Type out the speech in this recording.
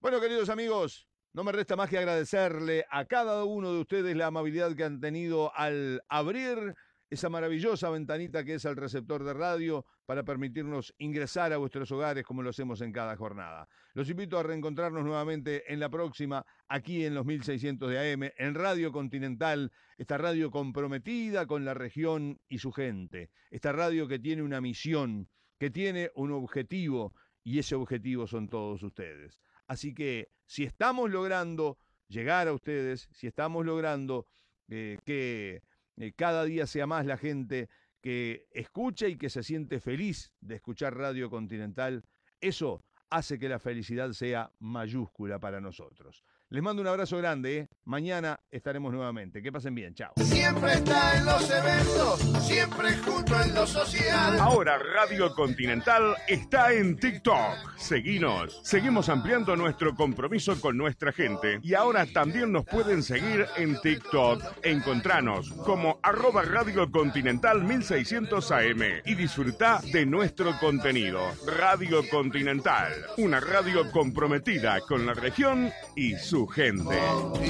Bueno, queridos amigos, no me resta más que agradecerle a cada uno de ustedes la amabilidad que han tenido al abrir esa maravillosa ventanita que es el receptor de radio para permitirnos ingresar a vuestros hogares como lo hacemos en cada jornada. Los invito a reencontrarnos nuevamente en la próxima, aquí en los 1600 de AM, en Radio Continental, esta radio comprometida con la región y su gente, esta radio que tiene una misión, que tiene un objetivo, y ese objetivo son todos ustedes. Así que si estamos logrando llegar a ustedes, si estamos logrando que cada día sea más la gente que escucha y que se siente feliz de escuchar Radio Continental, eso hace que la felicidad sea mayúscula para nosotros. Les mando un abrazo grande, ¿eh? Mañana estaremos nuevamente. Que pasen bien, chao. Siempre está en los eventos, siempre junto en lo social. Ahora Radio Continental está en TikTok. Seguinos. Seguimos ampliando nuestro compromiso con nuestra gente. Y ahora también nos pueden seguir en TikTok. Encontranos como @Radio Continental 1600 AM y disfruta de nuestro contenido. Radio Continental, una radio comprometida con la región y su gente.